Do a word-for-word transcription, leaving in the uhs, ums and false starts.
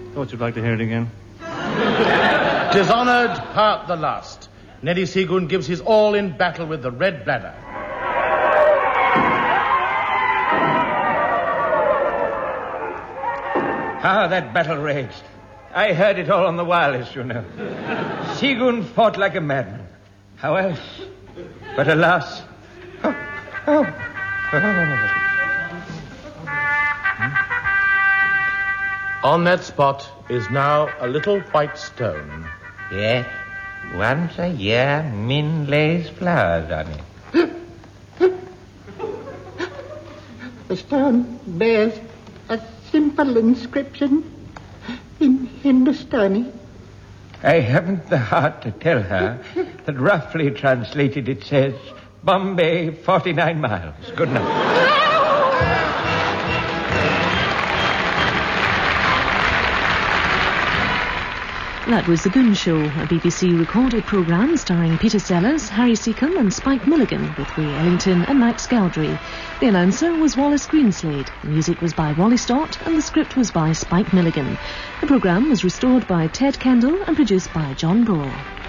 Thought you'd like to hear it again. Dishonoured part the last. Neddy Seagoon gives his all in battle with the Red Bladder. How that battle raged. I heard it all on the wireless, you know. Seagoon fought like a madman. How else? But alas... Oh, oh, oh. On that spot is now a little white stone. Yes, once a year, Min lays flowers on it. The stone bears a simple inscription in Hindustani. I haven't the heart to tell her that roughly translated it says, Bombay, forty-nine miles. Good night. That was The Goon Show, a B B C recorded programme starring Peter Sellers, Harry Seacombe and Spike Milligan, with Ray Ellington and Max Galdry. The announcer was Wallace Greenslade. The music was by Wally Stott and the script was by Spike Milligan. The programme was restored by Ted Kendall and produced by John Broad.